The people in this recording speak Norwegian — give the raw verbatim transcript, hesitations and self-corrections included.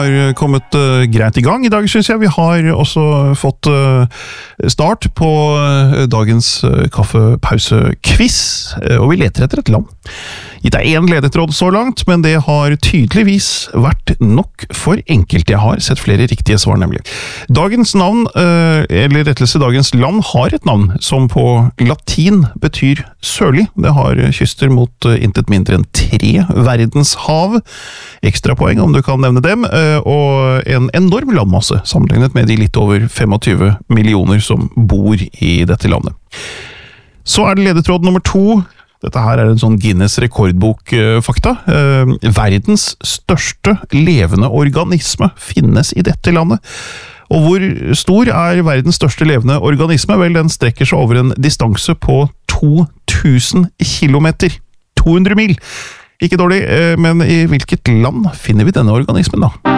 har kommet uh, greit i gang i dag, synes jeg. Vi har også fått uh, start på uh, dagens uh, kaffepause-quiz, uh, og vi leter etter et land. Gitt er en ledetråd så langt, men det har tydeligvis vært nok for enkelt. Jeg har sett flere riktige svar, nemlig. Dagens navn, uh, eller rettelse dagens land, har et navn som på latin betyr sørlig. Det har kyster mot uh, intet mindre enn tre verdenshav. Ekstrapoeng om du kan nevne dem, og en enorm landmasse sammenlignet med de litt over tjuefem millioner som bor i dette landet. Så er det ledetråd nummer to. Dette her er en sånn Guinness rekordbok-fakta. Verdens største levende organisme finnes i dette landet. Og hvor stor er verdens største levende organisme? Vel, den strekker seg over en distanse på to tusen kilometer. to hundre mil. Ikke dårlig, men i hvilket land finner vi denne organismen da?